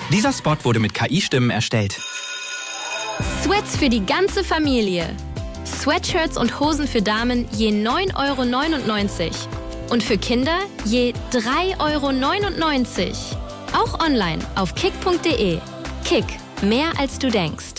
Dieser Spot wurde mit KI-Stimmen erstellt. Sweats für die ganze Familie. Sweatshirts und Hosen für Damen je 9,99 € und für Kinder je 3,99 €. Auch online auf kick.de. Kick, mehr als du denkst.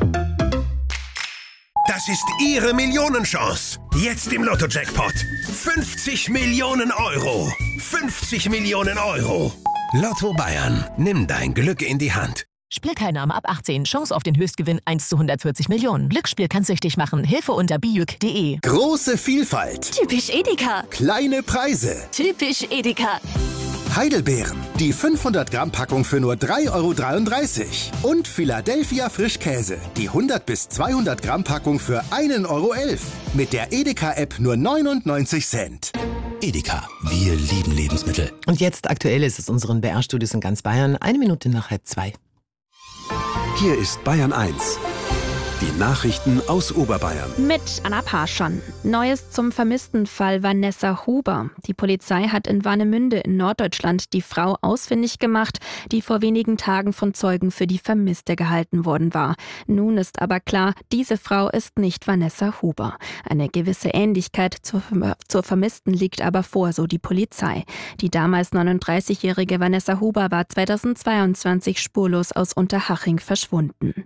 Das ist Ihre Millionenchance. Jetzt im Lotto-Jackpot. 50 Millionen Euro. 50 Millionen Euro. Lotto Bayern. Nimm dein Glück in die Hand. Spielteilnahme ab 18. Chance auf den Höchstgewinn 1 zu 140 Millionen. Glücksspiel kann süchtig machen. Hilfe unter bijuk.de. Große Vielfalt. Typisch Edeka. Kleine Preise. Typisch Edeka. Heidelbeeren. Die 500 Gramm Packung für nur 3,33 € Und Philadelphia Frischkäse. Die 100 bis 200 Gramm Packung für 1,11 €. Mit der Edeka-App nur 99 Cent. Edeka, wir lieben Lebensmittel. Und jetzt aktuell ist es unseren BR-Studios in ganz Bayern. 1 Minute nach 1:30. Hier ist Bayern 1. Die Nachrichten aus Oberbayern. Mit Anna Parschon. Neues zum vermissten Fall Vanessa Huber. Die Polizei hat in Warnemünde in Norddeutschland die Frau ausfindig gemacht, die vor wenigen Tagen von Zeugen für die Vermisste gehalten worden war. Nun ist aber klar, diese Frau ist nicht Vanessa Huber. Eine gewisse Ähnlichkeit zur Vermissten liegt aber vor, so die Polizei. Die damals 39-jährige Vanessa Huber war 2022 spurlos aus Unterhaching verschwunden.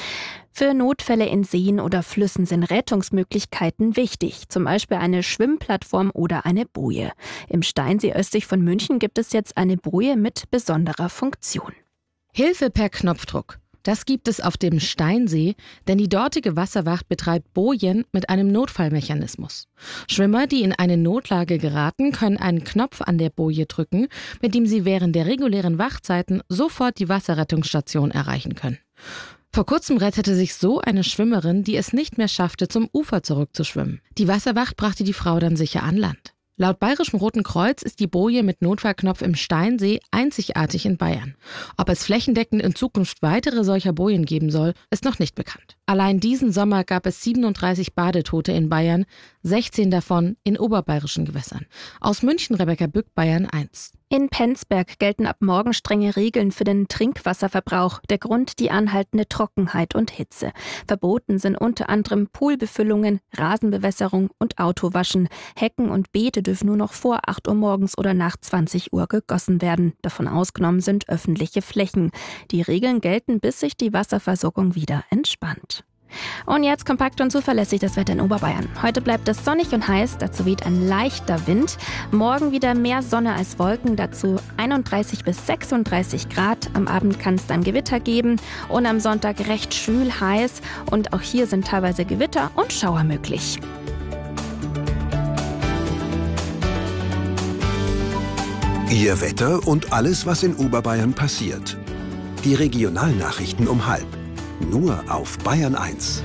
Für Notfälle in Seen oder Flüssen sind Rettungsmöglichkeiten wichtig, zum Beispiel eine Schwimmplattform oder eine Boje. Im Steinsee östlich von München gibt es jetzt eine Boje mit besonderer Funktion. Hilfe per Knopfdruck. Das gibt es auf dem Steinsee, denn die dortige Wasserwacht betreibt Bojen mit einem Notfallmechanismus. Schwimmer, die in eine Notlage geraten, können einen Knopf an der Boje drücken, mit dem sie während der regulären Wachzeiten sofort die Wasserrettungsstation erreichen können. Vor kurzem rettete sich so eine Schwimmerin, die es nicht mehr schaffte, zum Ufer zurückzuschwimmen. Die Wasserwacht brachte die Frau dann sicher an Land. Laut Bayerischem Roten Kreuz ist die Boje mit Notfallknopf im Steinsee einzigartig in Bayern. Ob es flächendeckend in Zukunft weitere solcher Bojen geben soll, ist noch nicht bekannt. Allein diesen Sommer gab es 37 Badetote in Bayern, 16 davon in oberbayerischen Gewässern. Aus München Rebecca Bück, Bayern 1. In Penzberg gelten ab morgen strenge Regeln für den Trinkwasserverbrauch. Der Grund die anhaltende Trockenheit und Hitze. Verboten sind unter anderem Poolbefüllungen, Rasenbewässerung und Autowaschen. Hecken und Beete dürfen nur noch vor 8 Uhr morgens oder nach 20 Uhr gegossen werden. Davon ausgenommen sind öffentliche Flächen. Die Regeln gelten, bis sich die Wasserversorgung wieder entspannt. Und jetzt kompakt und zuverlässig das Wetter in Oberbayern. Heute bleibt es sonnig und heiß, dazu weht ein leichter Wind. Morgen wieder mehr Sonne als Wolken, dazu 31 bis 36 Grad. Am Abend kann es dann Gewitter geben und am Sonntag recht schwül heiß. Und auch hier sind teilweise Gewitter und Schauer möglich. Ihr Wetter und alles, was in Oberbayern passiert. Die Regionalnachrichten um 12:30. Nur auf Bayern 1.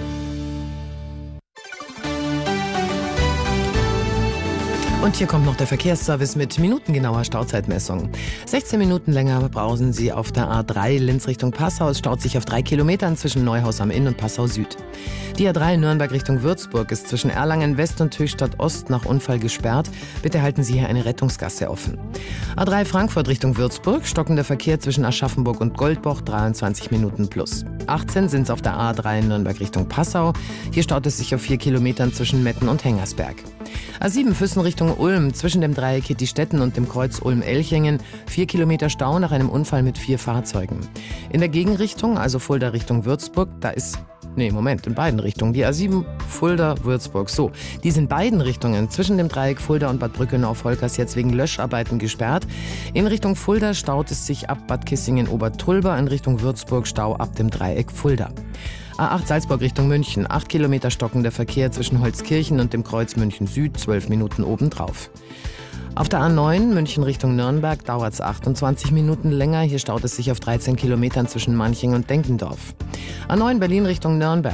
Und hier kommt noch der Verkehrsservice mit minutengenauer Stauzeitmessung. 16 Minuten länger brausen Sie auf der A3 Linz Richtung Passau. Es staut sich auf 3 Kilometern zwischen Neuhaus am Inn und Passau Süd. Die A3 Nürnberg Richtung Würzburg ist zwischen Erlangen West und Höchstadt Ost nach Unfall gesperrt. Bitte halten Sie hier eine Rettungsgasse offen. A3 Frankfurt Richtung Würzburg, stockender Verkehr zwischen Aschaffenburg und Goldbach, 23 Minuten plus. 18 sind es auf der A3 Nürnberg Richtung Passau. Hier staut es sich auf 4 Kilometern zwischen Metten und Hengersberg. A7 Füssen Richtung Ulm, zwischen dem Dreieck Hittistetten und dem Kreuz Ulm-Elchingen, 4 Kilometer Stau nach einem Unfall mit 4 Fahrzeugen. In der Gegenrichtung, also Fulda Richtung Würzburg, in beiden Richtungen. Die A7 Fulda-Würzburg, so. Die sind in beiden Richtungen zwischen dem Dreieck Fulda und Bad Brückenau-Volkers jetzt wegen Löscharbeiten gesperrt. In Richtung Fulda staut es sich ab Bad Kissingen-Obertulba, in Richtung Würzburg Stau ab dem Dreieck Fulda. A8 Salzburg Richtung München, 8 Kilometer stockender Verkehr zwischen Holzkirchen und dem Kreuz München Süd, 12 Minuten obendrauf. Auf der A9 München Richtung Nürnberg dauert es 28 Minuten länger. Hier staut es sich auf 13 Kilometern zwischen Manching und Denkendorf. A9 Berlin Richtung Nürnberg.